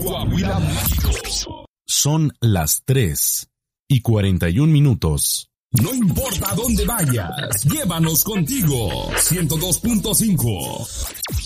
Coahuila, México. Son las 3:41. No importa dónde vayas, llévanos contigo. 102.5.